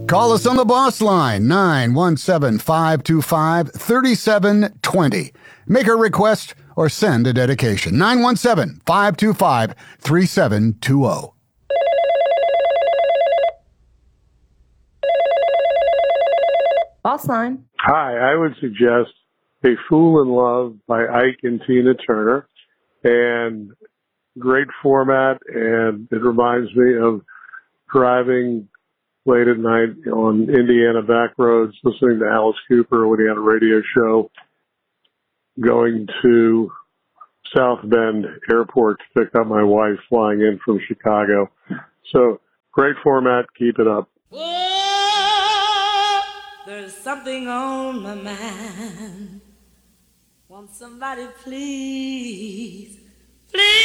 Call us on the boss line, 917-525-3720. Make a request or send a dedication, 917-525-3720. Boss line. Hi, I would suggest A Fool in Love by Ike and Tina Turner. And great format, and it reminds me of driving late at night on Indiana back roads, listening to Alice Cooper when he had a radio show, going to South Bend Airport to pick up my wife flying in from Chicago. So great format. Keep it up. Whoa, there's something on my mind. Won't somebody please